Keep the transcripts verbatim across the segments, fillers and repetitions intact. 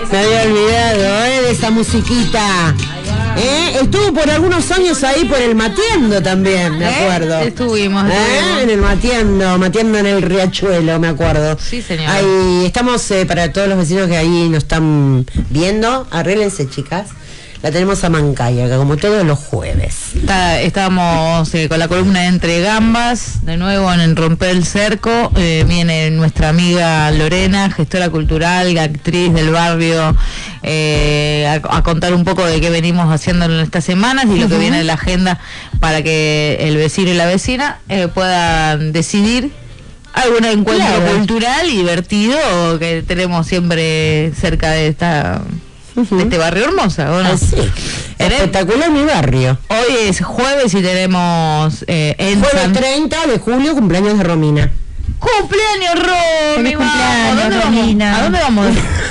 Me había olvidado, ¿eh? De esa musiquita. ¿Eh? Estuvo por algunos años ahí por el Matiendo también, me acuerdo. ¿Eh? Estuvimos, ¿Eh? estuvimos. En el Matiendo, Matiendo en el Riachuelo, me acuerdo. Sí, señor. Ahí estamos, eh, para todos los vecinos que ahí nos están viendo, arréglense, chicas. La tenemos a Mancaya, acá como todos los jueves. Está, estamos eh, con la columna Entre Gambas, de nuevo en Romper el Cerco. Eh, viene nuestra amiga Lorena, gestora cultural, actriz del barrio, eh, a, a contar un poco de qué venimos haciendo en estas semanas y uh-huh. lo que viene en la agenda para que el vecino y la vecina eh, puedan decidir algún encuentro claro. cultural y divertido que tenemos siempre cerca de esta... de este barrio Hermosa, ¿o no? Ah, sí. Espectacular mi barrio. Hoy es jueves y tenemos eh, en jueves San... treinta de julio, cumpleaños de Romina. ¡Cumpleaños, Romy! Cumpleaños, ¿A dónde Romina. vamos? ¿A dónde vamos?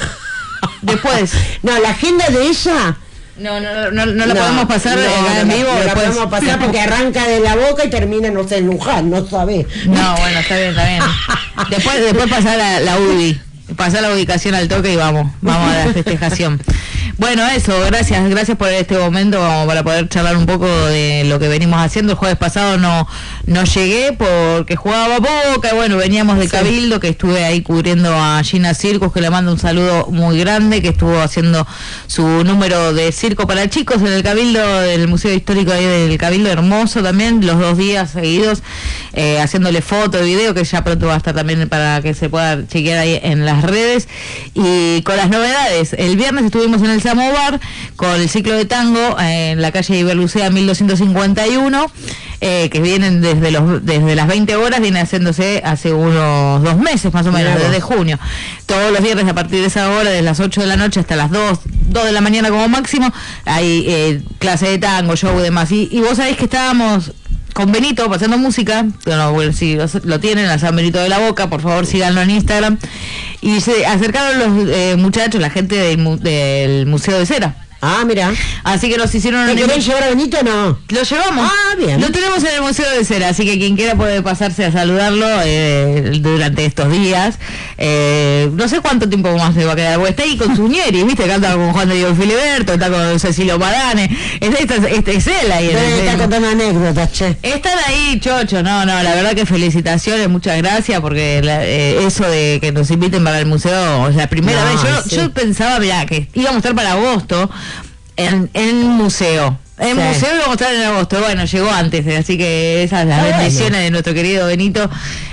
Después. No, la agenda de ella... No, no, no, no la no, podemos pasar no, acá en no, vivo. No después. la podemos pasar porque arranca de la boca y termina, no sé, en Luján, no sabés. No, bueno, está bien, está bien. Después, después pasar la, la U D I. Pasar la ubicación al toque y vamos, vamos a la festejación. Bueno, eso, gracias, gracias por este momento para poder charlar un poco de lo que venimos haciendo. El jueves pasado no, no llegué porque jugaba Boca, bueno, veníamos de sí. Cabildo, que estuve ahí cubriendo a Gina Circus, que le mando un saludo muy grande, que estuvo haciendo su número de circo para chicos en el Cabildo, del Museo Histórico ahí del Cabildo, hermoso también, los dos días seguidos, eh, haciéndole foto, video, que ya pronto va a estar también para que se pueda chequear ahí en las redes. Y con las novedades, el viernes estuvimos en el Samovar con el ciclo de tango eh, en la calle Iberlucea mil doscientos cincuenta y uno, eh, que vienen desde los desde las veinte horas, viene haciéndose hace unos dos meses más o menos, claro. desde junio. Todos los viernes a partir de esa hora, desde las ocho de la noche hasta las dos de la mañana como máximo, hay eh, clase de tango, show y demás. Y, y vos sabés que estábamos con Benito pasando música, bueno, bueno, si lo, lo tienen, a San Benito de la Boca, por favor síganlo en Instagram, y se acercaron los eh, muchachos, la gente del, del Museo de Cera. Ah, mira. Así que nos hicieron... ¿Te querés llevar a Benito o no? Lo llevamos. Ah, bien. Lo tenemos en el Museo de Cera, así que quien quiera puede pasarse a saludarlo eh, durante estos días. Eh, no sé cuánto tiempo más se va a quedar. Porque está ahí con sus ñeris, ¿viste? Canta con Juan de Dios Filiberto, está con Cecilio Padane. Es, esta, este es él ahí. En el, está contando anécdotas, che. Están ahí, chocho. No, no, la verdad que felicitaciones, muchas gracias, porque la, eh, eso de que nos inviten para el museo es la primera no, vez. Yo, sí. yo pensaba, mirá, que íbamos a estar para agosto en, en el museo. En el sí. museo íbamos a estar en agosto. Bueno, llegó antes, así que esas las ah, bendiciones bueno. de nuestro querido Benito.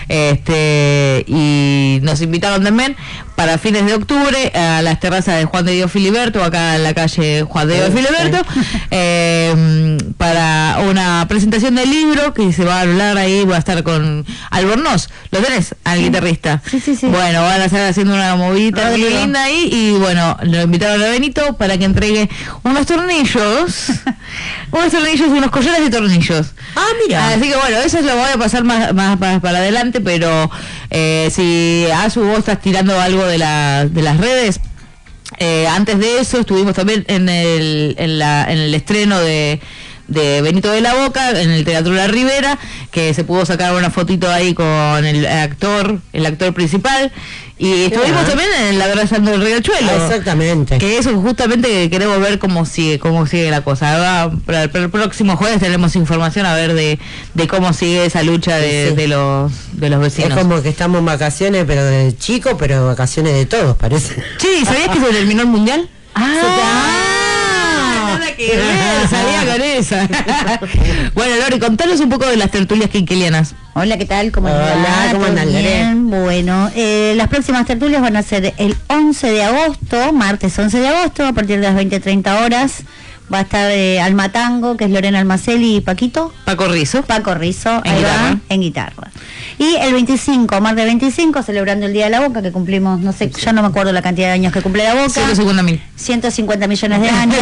Este, y nos invitaron también para fines de octubre a las terrazas de Juan de Dios Filiberto, acá en la calle Juan de Dios sí, Filiberto, sí. eh, para una presentación del libro que se va a hablar ahí, va a estar con Albornoz. ¿Lo tenés? Al sí. guitarrista. Sí, sí, sí. Bueno, van a estar haciendo una movida muy linda ahí y bueno, lo invitaron a Benito para que entregue unos tornillos, unos tornillos y unos collares de tornillos. Ah, mira. Así que bueno, eso lo voy a pasar más, más, más para adelante, pero eh, si a su vos estás tirando algo de, la, de las redes, eh, antes de eso estuvimos también en el, en la, en el estreno de de Benito de la Boca en el Teatro La Ribera, que se pudo sacar una fotito ahí con el actor, el actor principal, y estuvimos uh-huh. también en la Guerra Santo del Riachuelo. Ah, exactamente. Que eso justamente queremos ver cómo sigue, cómo sigue la cosa. Ahora, para, para el próximo jueves tenemos información a ver de, de cómo sigue esa lucha de, sí. de los de los vecinos. Es como que estamos en vacaciones, pero de chicos, pero vacaciones de todos, parece. Sí, ¿sabías que se terminó el mundial? Ah, que ver, salía con esa. Bueno, Lori, contanos un poco de las tertulias quinquilianas. Hola, ¿qué tal? ¿Cómo Hola, andan? ¿cómo andan? Bien, bueno, eh, las próximas tertulias van a ser el once de agosto, martes once de agosto, a partir de las veinte treinta horas. Va a estar eh, Alma Tango, que es Lorena Almaceli y Paquito. Paco Rizzo. Paco Rizzo, en ahí guitarra. Va, en guitarra. Y el veinticinco, martes veinticinco, celebrando el Día de la Boca, que cumplimos, no sé, sí. ya no me acuerdo la cantidad de años que cumple la Boca. ciento cincuenta mil. ciento cincuenta millones de años.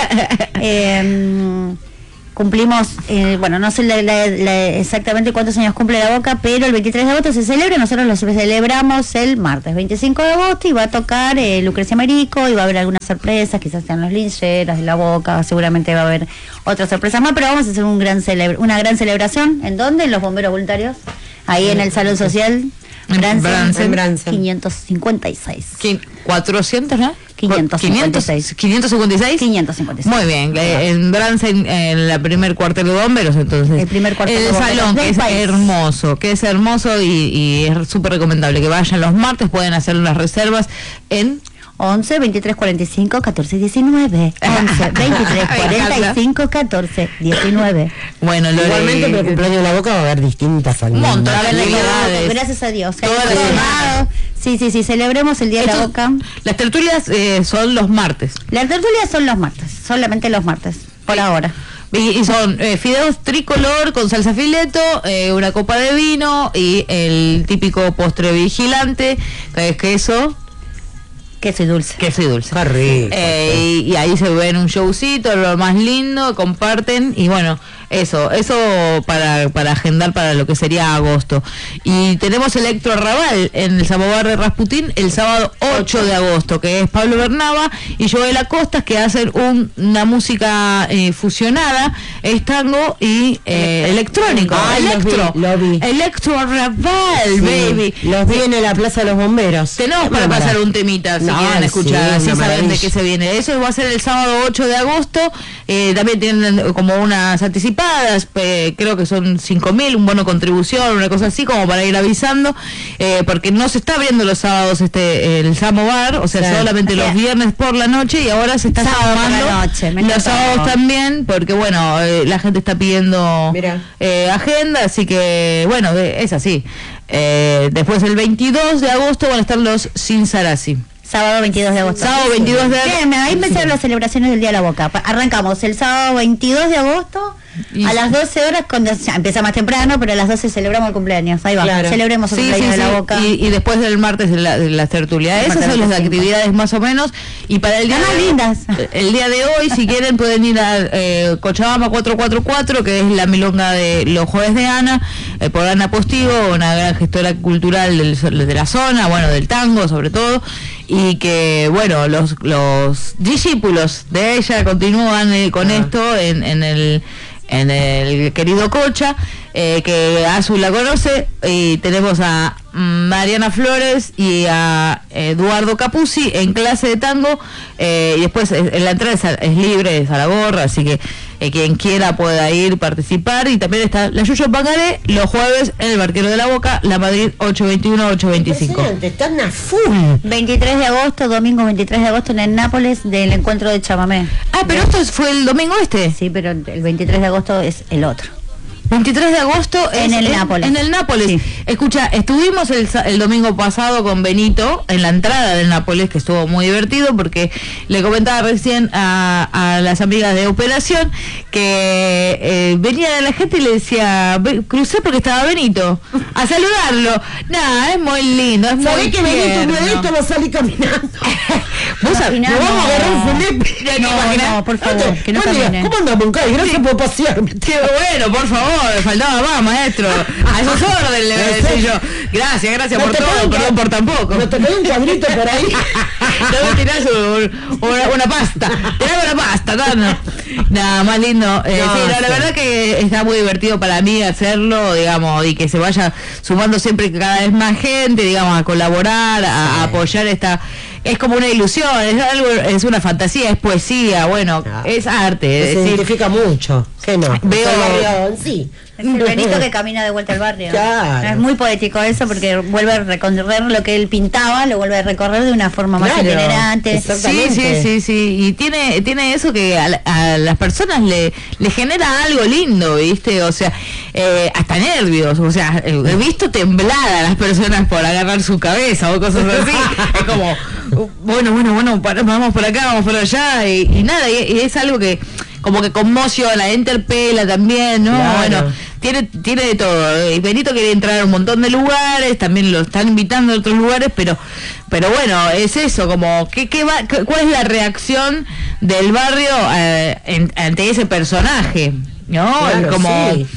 eh, cumplimos, eh, bueno, no sé la, la, la, exactamente cuántos años cumple la Boca, pero el veintitrés de agosto se celebra, nosotros lo celebramos el martes veinticinco de agosto y va a tocar eh, Lucrecia Merico y va a haber algunas sorpresas, quizás sean los lincheras de la Boca, seguramente va a haber otras sorpresas más, pero vamos a hacer un gran celebra, una gran celebración. ¿En dónde? En los bomberos voluntarios, ahí en el Salón Social. Bransen, Bransen. quinientos cincuenta y seis. cuatrocientos, ¿no? quinientos cincuenta y seis. ¿quinientos cincuenta y seis? quinientos cincuenta y seis. Muy bien, eh, en Brance, en, en la primer cuartel de bomberos, entonces. El primer cuartel el de bomberos salón, del que es país. hermoso, que es hermoso y, y es súper recomendable que vayan los martes, pueden hacer unas reservas en... once, veintitrés, cuarenta y cinco, catorce, diecinueve. once, veintitrés, cuarenta y cinco, catorce, diecinueve. Bueno, lo Igualmente, pero el cumpleaños de la Boca va a haber distintas Un montón. Va a haber de todo, Actividades. gracias a Dios. Todas las Hemos semanas. tomado. Sí, sí, sí, celebremos el Día de la Esto- Boca. Las tertulias eh, son los martes. Las tertulias son los martes, solamente los martes, por Sí. ahora. Y, y son eh, fideos tricolor con salsa fileto, eh, una copa de vino y el típico postre vigilante, que es queso, Queso y dulce. queso y dulce. Qué rico. Eh, y, y ahí se ven un showcito, lo más lindo, comparten y bueno, eso, eso para, para agendar para lo que sería agosto. Y tenemos Electro Raval en el Samovar de Rasputín el sábado ocho de agosto, que es Pablo Bernaba y Joel Acosta, que hacen un, una música eh, fusionada, es tango y eh, electrónico. Ah, lo Electro, vi, lo vi. Electro Raval, Sí, baby. los vi en la Plaza de los Bomberos. Tenemos Es para una pasar maravilla. un temita, si No, quieren escuchar, sí, así una saben de maravilla. qué se viene. Eso va a ser el sábado ocho de agosto, eh, también tienen como unas anticipadas, eh, creo que son cinco mil, un bono contribución, una cosa así, como para ir avisando, eh, porque no se está abriendo los sábados este el Samovar, o sea, Sí. solamente los viernes por la noche y ahora se está Sábado por la sumando noche, me los encanta. sábados también, porque bueno, eh, la gente está pidiendo Mira. eh, agenda, así que bueno, eh, es así. Eh, después el veintidós de agosto van a estar los Sin Sarasi. Sábado veintidós de agosto. Sábado veintidós de agosto. Bien, ahí empezaron las celebraciones del Día de la Boca. Pa- Arrancamos el sábado veintidós de agosto Y- a las doce horas, cuando ya empieza más temprano, pero a las doce celebramos el cumpleaños. Ahí va, Claro. celebremos el Sí, sí, cumpleaños de sí. la Boca. Y, y después del martes de la, de la tertulia. El Esas martes son las veinticinco. actividades más o menos. Y para el día Las más de, lindas. el día de hoy, si quieren, pueden ir a eh, Cochabamba cuatro cuatro cuatro, que es la milonga de los jueves de Ana, eh, por Ana Postigo, una gran gestora cultural del- de la zona, bueno, del tango sobre todo. Y que, bueno, los, los discípulos de ella continúan eh, con Ah. esto en, en el en el querido Cocha, eh, que Azul la conoce, y tenemos a mm, Mariana Flores y a Eduardo Capuzzi en clase de tango, eh, y después eh, en la entrada es, a- es libre, es a la gorra, así que eh, quien quiera pueda ir, participar, y también está la Yuyo Pangaré los jueves en el Barquero de la Boca, la Madrid ocho veintiuno ocho veinticinco. Impresionante, están a full. veintitrés de agosto, domingo veintitrés de agosto en el Nápoles del encuentro de Chamamé. Ah, pero esto fue el domingo este. Sí, pero el veintitrés de agosto es el otro. veintitrés de agosto En es el Nápoles. En el Nápoles. Sí. Escucha, estuvimos el, sa- el domingo pasado con Benito en la entrada del Nápoles, que estuvo muy divertido porque le comentaba recién a, a las amigas de Operación que eh, venía la gente y le decía, "Ve- crucé porque estaba Benito, a saludarlo". Nada, es muy lindo, es muy ¿Sabés que Benito, tierno. Benito va a salir caminando? Vos sab- Imaginamos. nos vamos a agarrar un filete. ¿Te No, imaginás? no, por favor, que no Buen día, camine. ¿cómo andamos, Kai? Gracias por pasearme. Qué bueno, por favor, faltaba más, maestro. A esos órdenes le voy a decir yo. Gracias, gracias No por te todo, pongas- perdón por tan poco. No te quedó un cuadrito por ahí. No me tirás un- una, una pasta. Tirame una pasta, no, no. Nada, más lindo. Eh, No, sí, no, la sí. verdad que está muy divertido para mí hacerlo, digamos, y que se vaya sumando siempre cada vez más gente, digamos, a colaborar, a, a apoyar esta. Es como una ilusión, es algo, es una fantasía, es poesía, bueno, Ah. es arte. Es Se decir, identifica mucho. ¿Qué no? Veo- Está el barrio en sí. Es el Benito que camina de vuelta al barrio. Claro. Es muy poético eso porque vuelve a recorrer lo que él pintaba, lo vuelve a recorrer de una forma más Claro, itinerante. exacto. Sí, sí, Exactamente. sí, sí, y tiene tiene eso que a, la- a las personas le, le genera algo lindo, ¿viste? O sea, eh, hasta nervios, o sea, he he visto temblar a las personas por agarrar su cabeza o cosas así. Es como, uh, bueno, bueno, bueno, para- vamos por acá, vamos por allá, y, y nada, y, y es algo que como que conmociona, interpela también, ¿no? Claro. Bueno, tiene, tiene de todo. Y Benito quiere entrar a un montón de lugares, también lo están invitando a otros lugares, pero pero bueno, es eso, como ¿qué, qué va, qué- ¿cuál es la reacción del barrio eh, en- ante ese personaje? ¿No? Claro, como sí.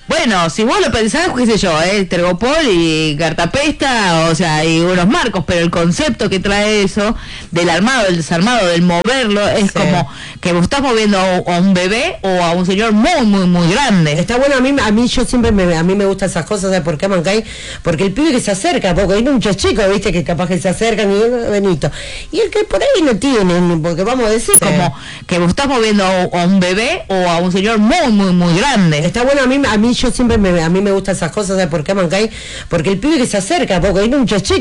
Bueno, si vos lo pensás, qué sé yo, ¿eh? Tergopol y Cartapesta, o sea, y unos marcos, pero el concepto que trae eso, del armado, del desarmado, del moverlo, es Sí. como que vos estás moviendo a un bebé o a un señor muy, muy, muy grande. Está bueno, a mí, a mí yo siempre me, a mí me gustan esas cosas, ¿sabes por qué, Mancay? Porque el pibe que se acerca, porque hay muchos chicos, viste, que capaz que se acercan y Benito. Y el que por ahí no tienen, porque vamos a decir Como que vos estás moviendo a un bebé o a un señor muy, muy, muy grande. Está bueno, a mí, a mí yo siempre me, a mí me gustan esas cosas, ¿sabes por qué, Mancay? Porque el pibe que se acerca, porque hay muchos chicos.